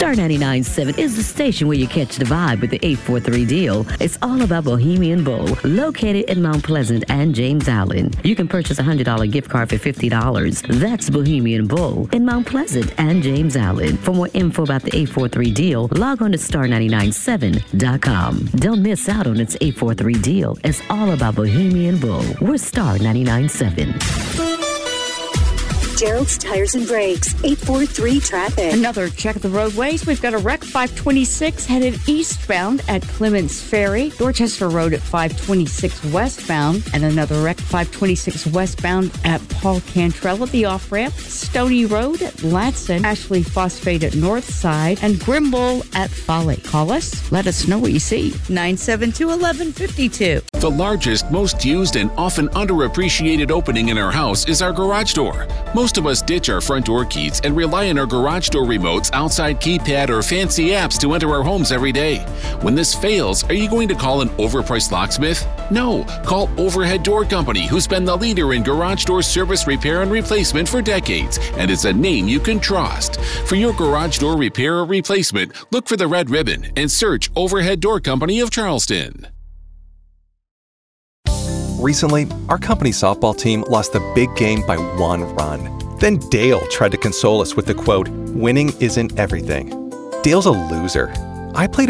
Star 99.7 is the station where you catch the vibe with the 843 deal. It's all about Bohemian Bowl, located in Mount Pleasant and James Island. You can purchase a $100 gift card for $50. That's Bohemian Bowl in Mount Pleasant and James Island. For more info about the 843 deal, log on to star997.com. Don't miss out on its 843 deal. It's all about Bohemian Bowl. We're Star 99.7. Gerald's Tires and Brakes, 843 traffic. Another check of the roadways. We've got a wreck 526 headed eastbound at Clements Ferry, Dorchester Road at 526 westbound, and another wreck 526 westbound at Paul Cantrell at the off-ramp, Stony Road at Latson, Ashley Phosphate at Northside, and Grimble at Folly. Call us. Let us know what you see. 972-1152. The largest, most used, and often underappreciated opening in our house is our garage door. Most of us ditch our front door keys and rely on our garage door remotes, outside keypad, or fancy apps to enter our homes every day. When this fails, are you going to call an overpriced locksmith? No, call Overhead Door Company, who's been the leader in garage door service, repair, and replacement for decades, and it's a name you can trust. For your garage door repair or replacement, look for the red ribbon and search Overhead Door Company of Charleston. Recently, our company softball team lost the big game by 1 run. Then Dale tried to console us with the quote, "Winning isn't everything." Dale's a loser. I played